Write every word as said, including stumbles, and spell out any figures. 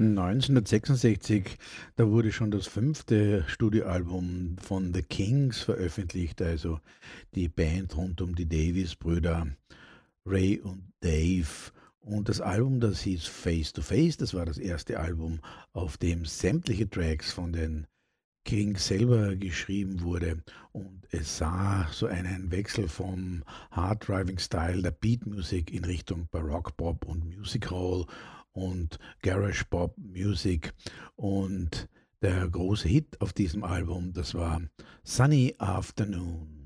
neunzehnhundertsechsundsechzig, da wurde schon das fünfte Studioalbum von The Kings veröffentlicht, also die Band rund um die Davis-Brüder, Ray und Dave. Und das Album, das hieß Face to Face, das war das erste Album, auf dem sämtliche Tracks von den Kings selber geschrieben wurde. Und es sah so einen Wechsel vom Hard-Driving-Style der Beat-Musik in Richtung Baroque-Pop und Music Hall und Garage-Pop-Music. Und der große Hit auf diesem Album, das war Sunny Afternoon.